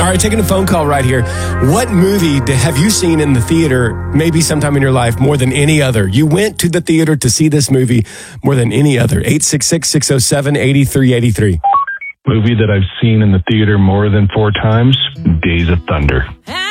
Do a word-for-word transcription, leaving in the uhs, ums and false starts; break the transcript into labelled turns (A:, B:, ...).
A: All right, taking a phone call right here. What movie do, have you seen in the theater, maybe sometime in your life, more than any other? You went to the theater to see this movie more than any other. eight six six, six oh seven, eight three eight three.
B: Movie that I've seen in the theater more than four times, Days of Thunder.